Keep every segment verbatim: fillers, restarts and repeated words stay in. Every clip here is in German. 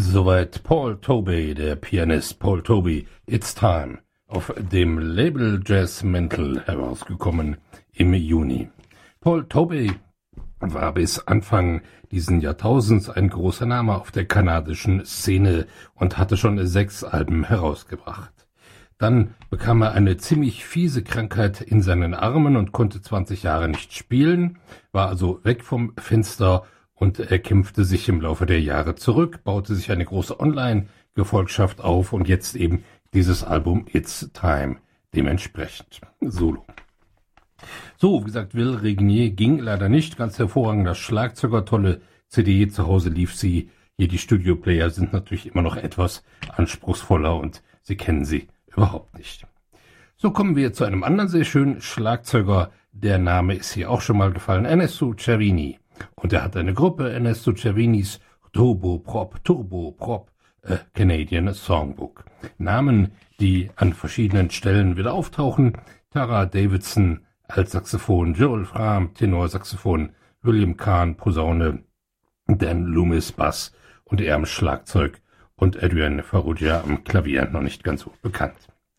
Soweit Paul Tobey, der Pianist Paul Tobey, It's Time, auf dem Label Jazz Mental herausgekommen im Juni. Paul Tobey war bis Anfang diesen Jahrtausends ein großer Name auf der kanadischen Szene und hatte schon sechs Alben herausgebracht. Dann bekam er eine ziemlich fiese Krankheit in seinen Armen und konnte zwanzig Jahre nicht spielen, war also weg vom Fenster und er kämpfte sich im Laufe der Jahre zurück, baute sich eine große Online-Gefolgschaft auf und jetzt eben dieses Album It's Time dementsprechend solo. So, wie gesagt, Will Regnier ging leider nicht, ganz hervorragender Schlagzeuger, tolle C D, zu Hause lief sie. Hier die Studioplayer sind natürlich immer noch etwas anspruchsvoller und Sie kennen sie überhaupt nicht. So kommen wir zu einem anderen sehr schönen Schlagzeuger, der Name ist hier auch schon mal gefallen, Ernesto Cervini. Und er hat eine Gruppe, Ernesto Cervinis Turbo Prop, Turbo Prop äh, Canadian Songbook. Namen, die an verschiedenen Stellen wieder auftauchen. Tara Davidson als Saxophon, Joel Frahm, Tenorsaxophon, William Kahn, Posaune, Dan Loomis, Bass und er am Schlagzeug und Adrian Farrugia am Klavier, noch nicht ganz so bekannt.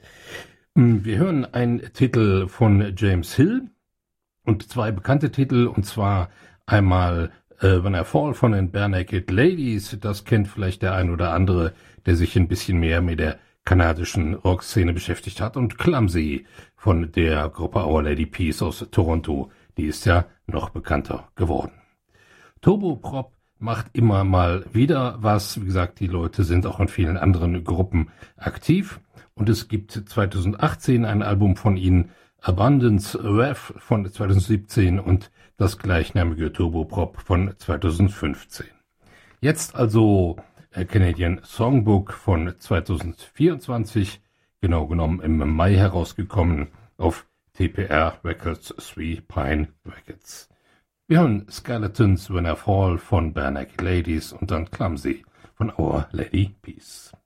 Wir hören einen Titel von James Hill und zwei bekannte Titel, und zwar einmal äh, When I Fall von den Barenaked Ladies, das kennt vielleicht der ein oder andere, der sich ein bisschen mehr mit der kanadischen Rockszene beschäftigt hat, und Clumsy von der Gruppe Our Lady Peace aus Toronto, die ist ja noch bekannter geworden. Turbo Prop macht immer mal wieder was, wie gesagt, die Leute sind auch in vielen anderen Gruppen aktiv und es gibt zweitausendachtzehn ein Album von ihnen, Abundance Rev von zweitausendsiebzehn und das gleichnamige Turbo Prop von zweitausendfünfzehn. Jetzt also äh, Canadian Songbook von zweitausendvierundzwanzig, genau genommen im Mai herausgekommen auf T P R Records, Three Pine Records. Wir hören Skeletons When I Fall von Barenaked Ladies und dann Clumsy von Our Lady Peace.